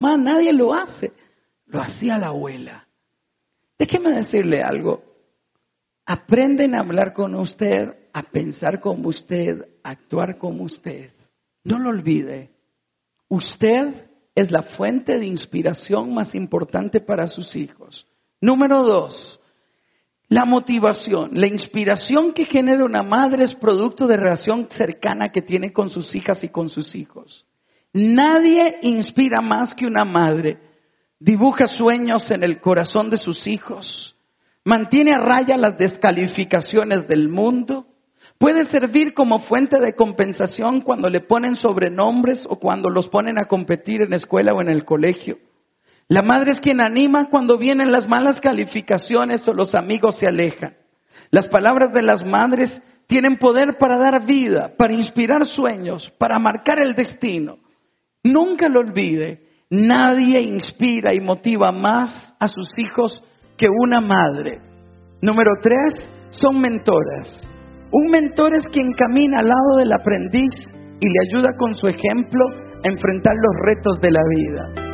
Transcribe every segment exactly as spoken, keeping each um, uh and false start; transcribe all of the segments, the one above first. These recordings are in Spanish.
Más nadie lo hace. Lo hacía la abuela. Déjeme decirle algo. Aprenden a hablar con usted, a pensar como usted, a actuar como usted. No lo olvide. Usted es la fuente de inspiración más importante para sus hijos. Número dos, la motivación. La inspiración que genera una madre es producto de relación cercana que tiene con sus hijas y con sus hijos. Nadie inspira más que una madre. Dibuja sueños en el corazón de sus hijos. Mantiene a raya las descalificaciones del mundo. Puede servir como fuente de compensación cuando le ponen sobrenombres o cuando los ponen a competir en la escuela o en el colegio. La madre es quien anima cuando vienen las malas calificaciones o los amigos se alejan. Las palabras de las madres tienen poder para dar vida, para inspirar sueños, para marcar el destino. Nunca lo olvide, nadie inspira y motiva más a sus hijos que una madre. Número tres, son mentoras. Un mentor es quien camina al lado del aprendiz y le ayuda con su ejemplo a enfrentar los retos de la vida.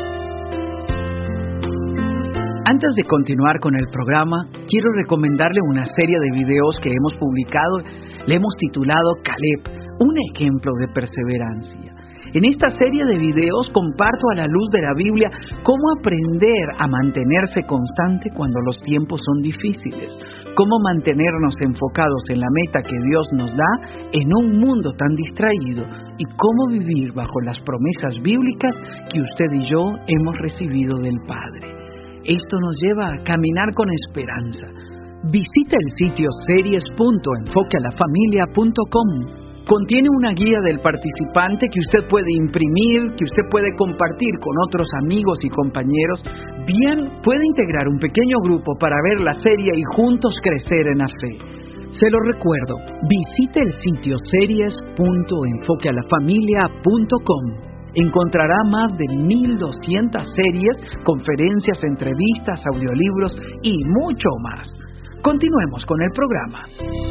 Antes de continuar con el programa, quiero recomendarle una serie de videos que hemos publicado. Le hemos titulado Caleb, un ejemplo de perseverancia. En esta serie de videos comparto a la luz de la Biblia cómo aprender a mantenerse constante cuando los tiempos son difíciles, cómo mantenernos enfocados en la meta que Dios nos da en un mundo tan distraído y cómo vivir bajo las promesas bíblicas que usted y yo hemos recibido del Padre. Esto nos lleva a caminar con esperanza. Visita el sitio series punto enfoque a la familia punto com. Contiene una guía del participante que usted puede imprimir, que usted puede compartir con otros amigos y compañeros. Bien, puede integrar un pequeño grupo para ver la serie y juntos crecer en la fe. Se lo recuerdo, visite el sitio series punto enfoque a la familia punto com. Encontrará más de mil doscientas series, conferencias, entrevistas, audiolibros y mucho más. Continuemos con el programa.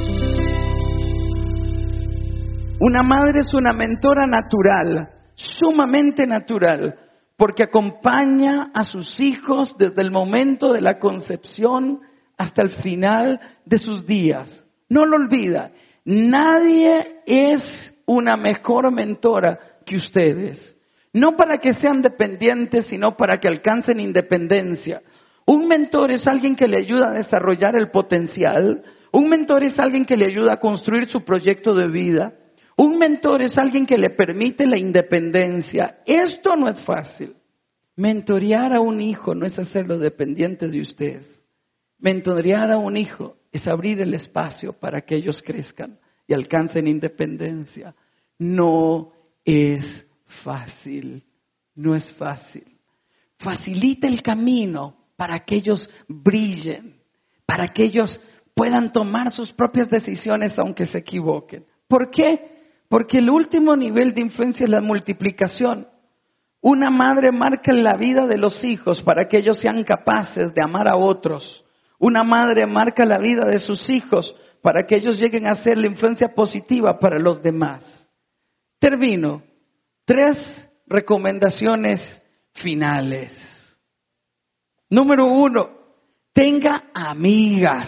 Una madre es una mentora natural, sumamente natural, porque acompaña a sus hijos desde el momento de la concepción hasta el final de sus días. No lo olvida, nadie es una mejor mentora que ustedes. No para que sean dependientes, sino para que alcancen independencia. Un mentor es alguien que le ayuda a desarrollar el potencial. Un mentor es alguien que le ayuda a construir su proyecto de vida. Un mentor es alguien que le permite la independencia. Esto no es fácil. Mentorear a un hijo no es hacerlo dependiente de usted. Mentorear a un hijo es abrir el espacio para que ellos crezcan y alcancen independencia. No es fácil, no es fácil. Facilita el camino para que ellos brillen, para que ellos puedan tomar sus propias decisiones aunque se equivoquen. ¿Por qué? Porque el último nivel de influencia es la multiplicación. Una madre marca la vida de los hijos para que ellos sean capaces de amar a otros. Una madre marca la vida de sus hijos para que ellos lleguen a ser la influencia positiva para los demás. Termino. Tres recomendaciones finales. Número uno, tenga amigas.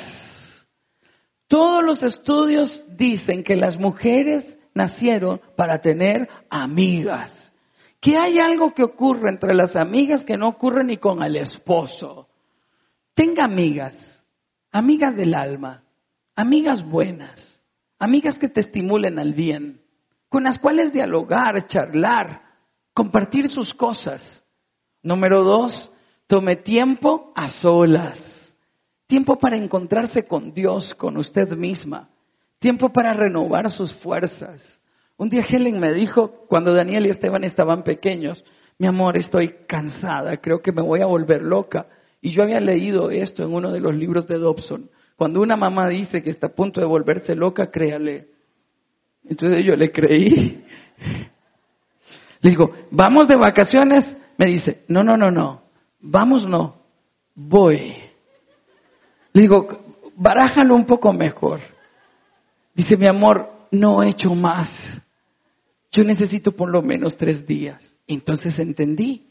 Todos los estudios dicen que las mujeres nacieron para tener amigas. Que hay algo que ocurre entre las amigas que no ocurre ni con el esposo. Tenga amigas, amigas del alma, amigas buenas, amigas que te estimulen al bien, con las cuales dialogar, charlar, compartir sus cosas. Número dos, tome tiempo a solas. Tiempo para encontrarse con Dios, con usted misma. Tiempo para renovar sus fuerzas. Un día Helen me dijo, cuando Daniel y Esteban estaban pequeños, mi amor, estoy cansada, creo que me voy a volver loca. Y yo había leído esto en uno de los libros de Dobson. Cuando una mamá dice que está a punto de volverse loca, créale. Entonces yo le creí. Le digo, ¿vamos de vacaciones? Me dice, no, no, no, no. Vamos, no. Voy. Le digo, barájalo un poco mejor. Dice, mi amor, no he hecho más. Yo necesito por lo menos tres días. Entonces entendí.